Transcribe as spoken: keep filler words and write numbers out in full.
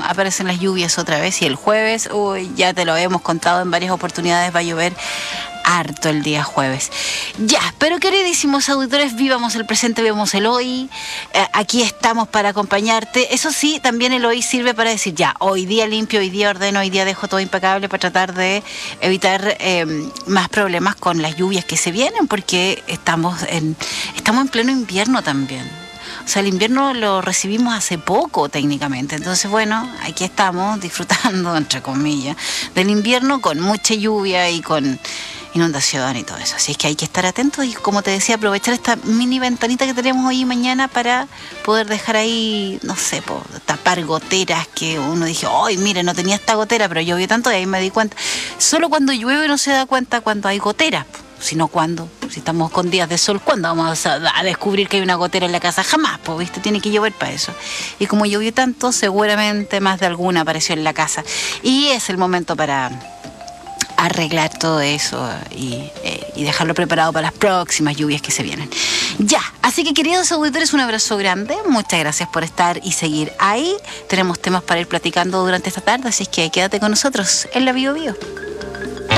aparecen las lluvias otra vez y el jueves, uy, ya te lo hemos contado en varias oportunidades, va a llover harto el día jueves. Ya, pero queridísimos auditores, vivamos el presente, vivamos el hoy. Eh, aquí estamos para acompañarte. Eso sí, también el hoy sirve para decir, ya, hoy día limpio, hoy día ordeno, hoy día dejo todo impecable para tratar de evitar eh, más problemas con las lluvias que se vienen, porque estamos en, estamos en pleno invierno también. O sea, el invierno lo recibimos hace poco técnicamente. Entonces, bueno, aquí estamos disfrutando, entre comillas, del invierno con mucha lluvia y con inundación y todo eso. Así es que hay que estar atentos y, como te decía, aprovechar esta mini ventanita que tenemos hoy y mañana para poder dejar ahí, no sé, po, tapar goteras que uno dije, ¡ay, mire, no tenía esta gotera, pero llovió tanto! Y ahí me di cuenta. Solo cuando llueve no se da cuenta cuando hay goteras, sino cuando, si estamos con días de sol, ¿cuándo vamos a, a descubrir que hay una gotera en la casa? Jamás, pues, ¿viste? Tiene que llover para eso. Y como llovió tanto, seguramente más de alguna apareció en la casa. Y es el momento para arreglar todo eso y, eh, y dejarlo preparado para las próximas lluvias que se vienen. Ya, así que, queridos auditores, un abrazo grande. Muchas gracias por estar y seguir ahí. Tenemos temas para ir platicando durante esta tarde, así es que quédate con nosotros en la Bio Bio.